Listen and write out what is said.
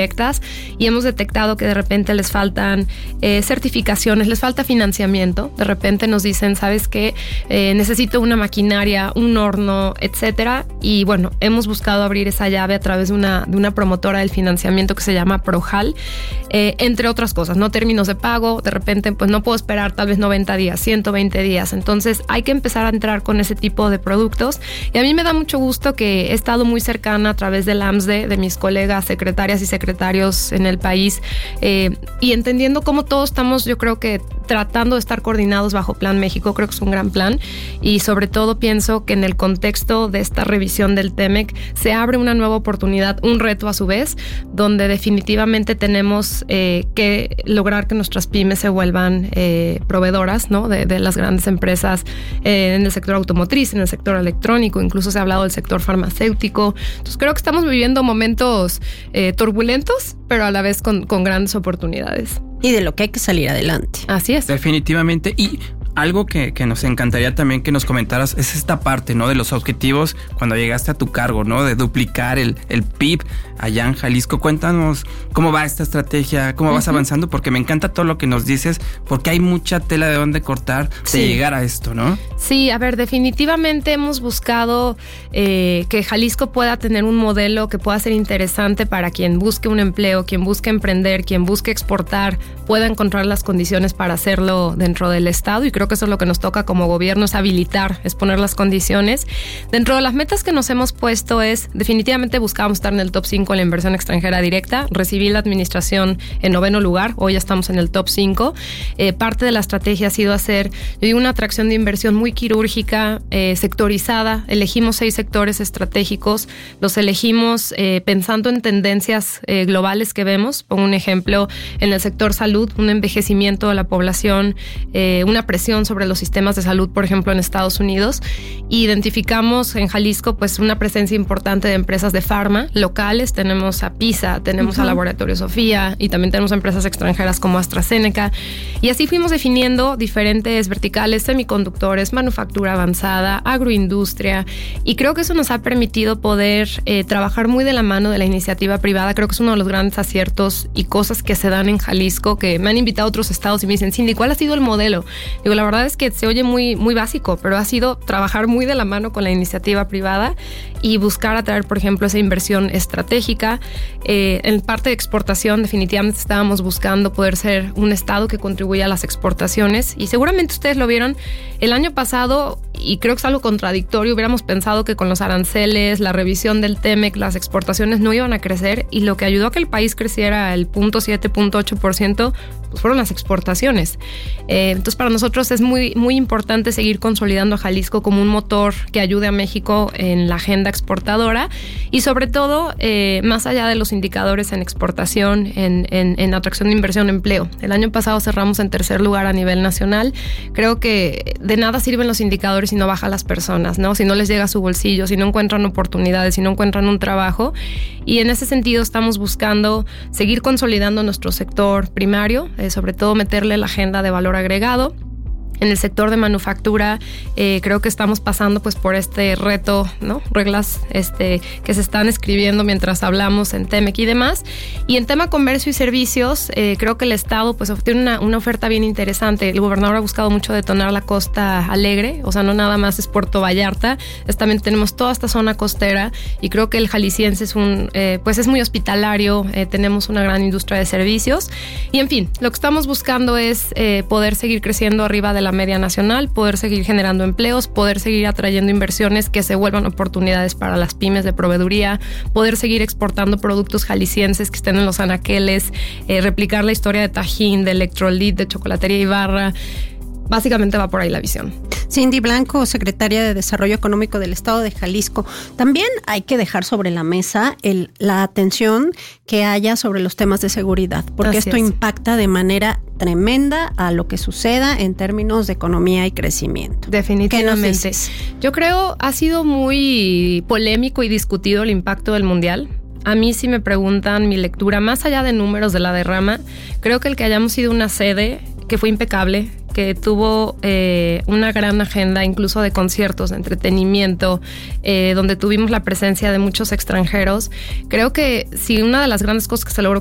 directas y hemos detectado que de repente les faltan certificaciones, les falta financiamiento. De repente nos dicen, ¿sabes qué? Necesito una maquinaria, un horno, etcétera. Y bueno, hemos buscado abrir esa llave a través de una promotora del financiamiento que se llama Projal, entre otras cosas, ¿no? Términos de pago, de repente pues no puedo esperar tal vez 90 días, 120 días. Entonces hay que empezar a entrar con ese tipo de productos. Y a mí me da mucho gusto que he estado muy cercana a través del AMSDE, de mis colegas secretarias y secretarios en el país, y entendiendo cómo todos estamos, yo creo que tratando de estar coordinados bajo Plan México. Creo que es un gran plan y sobre todo pienso que en el contexto de esta revisión del TEMEC se abre una nueva oportunidad, un reto a su vez, donde definitivamente tenemos que lograr que nuestras pymes se vuelvan proveedoras, ¿no? de las grandes empresas en el sector automotriz, en el sector electrónico, incluso se ha hablado del sector farmacéutico. Entonces creo que estamos viviendo momentos turbulentos, pero a la vez con grandes oportunidades. Y de lo que hay que salir adelante. Así es. Definitivamente. Y algo que nos encantaría también que nos comentaras es esta parte, ¿no? De los objetivos cuando llegaste a tu cargo, ¿no? De duplicar el PIB allá en Jalisco. Cuéntanos cómo va esta estrategia, cómo vas avanzando, porque me encanta todo lo que nos dices, porque hay mucha tela de dónde cortar de llegar a esto, ¿no? Sí, a ver, definitivamente hemos buscado que Jalisco pueda tener un modelo que pueda ser interesante para quien busque un empleo, quien busque emprender, quien busque exportar, pueda encontrar las condiciones para hacerlo dentro del estado, y creo que eso es lo que nos toca como gobierno, es habilitar, es poner las condiciones. Dentro de las metas que nos hemos puesto es, definitivamente buscábamos estar en el top 5 en la inversión extranjera directa, recibí la administración en 9º lugar, hoy ya estamos en el top 5. Parte de la estrategia ha sido hacer, yo digo, una atracción de inversión muy quirúrgica, sectorizada. Elegimos 6 sectores estratégicos, los elegimos pensando en tendencias globales que vemos. Pongo un ejemplo, en el sector salud, un envejecimiento de la población, una presión sobre los sistemas de salud, por ejemplo, en Estados Unidos. Identificamos en Jalisco pues una presencia importante de empresas de farma locales. Tenemos a PISA, tenemos a Laboratorio Sofía y también tenemos empresas extranjeras como AstraZeneca. Y así fuimos definiendo diferentes verticales, semiconductores, manufactura avanzada, agroindustria, y creo que eso nos ha permitido poder trabajar muy de la mano de la iniciativa privada. Creo que es uno de los grandes aciertos y cosas que se dan en Jalisco, que me han invitado a otros estados y me dicen, Cindy, ¿cuál ha sido el modelo? Digo, la verdad es que se oye muy, muy básico, pero ha sido trabajar muy de la mano con la iniciativa privada y buscar atraer, por ejemplo, esa inversión estratégica. En parte de exportación, definitivamente estábamos buscando poder ser un estado que contribuya a las exportaciones, y seguramente ustedes lo vieron el año pasado, y creo que es algo contradictorio. Hubiéramos pensado que con los aranceles, la revisión del TEMEC, las exportaciones no iban a crecer, y lo que ayudó a que el país creciera el 0.7, 0.8%, pues fueron las exportaciones. Entonces para nosotros es muy, muy importante seguir consolidando a Jalisco como un motor que ayude a México en la agenda exportadora, y sobre todo más allá de los indicadores en exportación, en atracción de inversión, empleo. El año pasado cerramos en 3er lugar a nivel nacional. Creo que de nada sirven los indicadores si no baja las personas, ¿no? Si no les llega a su bolsillo, si no encuentran oportunidades, si no encuentran un trabajo. Y en ese sentido estamos buscando seguir consolidando nuestro sector primario, sobre todo meterle la agenda de valor agregado. En el sector de manufactura creo que estamos pasando pues por este reto, ¿no? Reglas que se están escribiendo mientras hablamos en TEMEC y demás. Y en tema comercio y servicios, creo que el Estado pues tiene una oferta bien interesante. El gobernador ha buscado mucho detonar la Costa Alegre, o sea, no nada más es Puerto Vallarta, también tenemos toda esta zona costera, y creo que el jalisciense es muy hospitalario, tenemos una gran industria de servicios, y en fin, lo que estamos buscando es poder seguir creciendo arriba de la media nacional, poder seguir generando empleos, poder seguir atrayendo inversiones que se vuelvan oportunidades para las pymes de proveeduría, poder seguir exportando productos jaliscienses que estén en los anaqueles, replicar la historia de Tajín, de Electrolit, de Chocolatería Ibarra. Básicamente va por ahí la visión. Cindy Blanco, secretaria de Desarrollo Económico del Estado de Jalisco. También hay que dejar sobre la mesa la atención que haya sobre los temas de seguridad, porque esto impacta de manera tremenda a lo que suceda en términos de economía y crecimiento. Definitivamente. Yo creo ha sido muy polémico y discutido el impacto del Mundial. A mí, si me preguntan mi lectura, más allá de números de la derrama, creo que el que hayamos sido una sede que fue impecable, que tuvo una gran agenda incluso de conciertos, de entretenimiento, donde tuvimos la presencia de muchos extranjeros. Creo que sí, una de las grandes cosas que se logró